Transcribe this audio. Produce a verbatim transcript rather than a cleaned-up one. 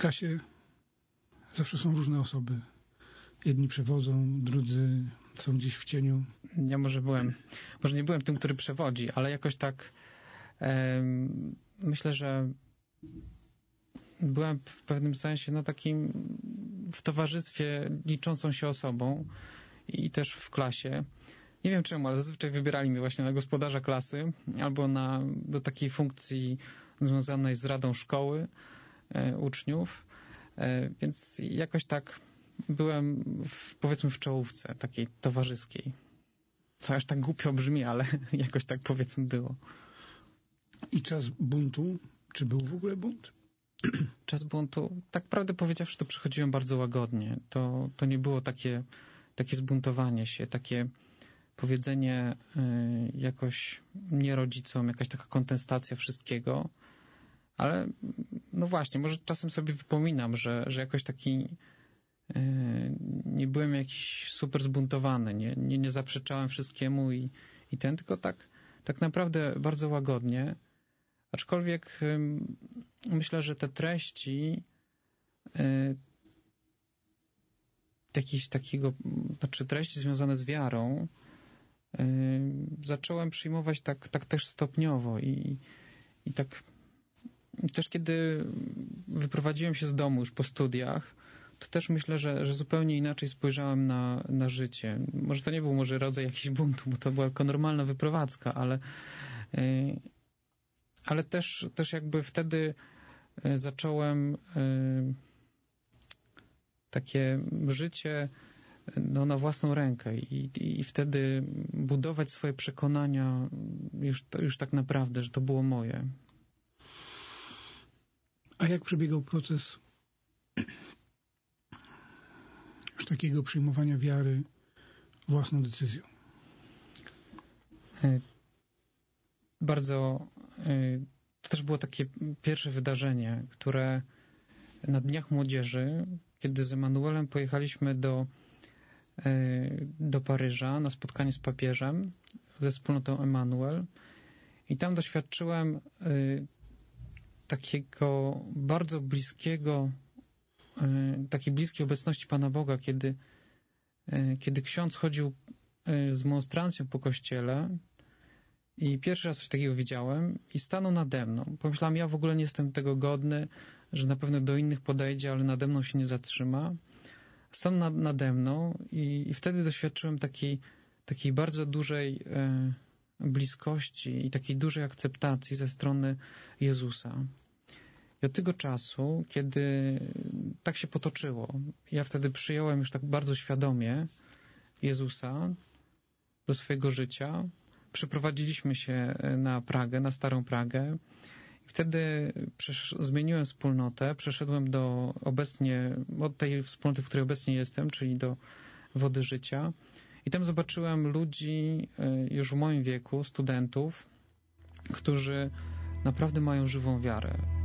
klasie zawsze są różne osoby. Jedni przewodzą, drudzy są gdzieś w cieniu. Ja może byłem, może nie byłem tym, który przewodzi, ale jakoś tak e, myślę, że byłem w pewnym sensie no takim w towarzystwie liczącą się osobą i też w klasie. Nie wiem czemu, ale zazwyczaj wybierali mnie właśnie na gospodarza klasy albo na, do takiej funkcji związanej z radą szkoły e, uczniów, e, więc jakoś tak byłem w, powiedzmy w czołówce takiej towarzyskiej. Co aż tak głupio brzmi, ale jakoś tak powiedzmy było. I czas buntu? Czy był w ogóle bunt? Czas buntu, tak prawdę powiedziawszy, to przechodziłem bardzo łagodnie. To, to nie było takie, takie zbuntowanie się, takie powiedzenie y, jakoś nie rodzicom, jakaś taka kontestacja wszystkiego. Ale no właśnie, może czasem sobie wypominam, że, że jakoś taki y, nie byłem jakiś super zbuntowany, nie, nie, nie zaprzeczałem wszystkiemu i, i ten, tylko tak, tak naprawdę bardzo łagodnie. Aczkolwiek y, myślę, że te treści y, jakiś takiego, znaczy treści związane z wiarą y, zacząłem przyjmować tak, tak też stopniowo i, i tak i też kiedy wyprowadziłem się z domu już po studiach, to też myślę, że, że zupełnie inaczej spojrzałem na, na życie. Może to nie był może rodzaj jakiś buntu, bo to była tylko normalna wyprowadzka, ale y, ale też, też jakby wtedy zacząłem takie życie no, na własną rękę i, i wtedy budować swoje przekonania już, już tak naprawdę, że to było moje. A jak przebiegał proces już takiego przyjmowania wiary własną decyzją? Bardzo, to też było takie pierwsze wydarzenie, które na Dniach Młodzieży, kiedy z Emanuelem pojechaliśmy do, do Paryża na spotkanie z papieżem ze wspólnotą Emanuel i tam doświadczyłem takiego bardzo bliskiego, takiej bliskiej obecności Pana Boga, kiedy, kiedy ksiądz chodził z monstrancją po kościele i pierwszy raz coś takiego widziałem i stanął nade mną. Pomyślałem, ja w ogóle nie jestem tego godny, że na pewno do innych podejdzie, ale nade mną się nie zatrzyma. Stanął nad, nade mną i, i wtedy doświadczyłem takiej, takiej bardzo dużej e, bliskości i takiej dużej akceptacji ze strony Jezusa. I od tego czasu, kiedy tak się potoczyło, ja wtedy przyjąłem już tak bardzo świadomie Jezusa do swojego życia. Przeprowadziliśmy się na Pragę, na Starą Pragę. Wtedy zmieniłem wspólnotę, przeszedłem do obecnie, od tej wspólnoty, w której obecnie jestem, czyli do Wody Życia. I tam zobaczyłem ludzi już w moim wieku, studentów, którzy naprawdę mają żywą wiarę.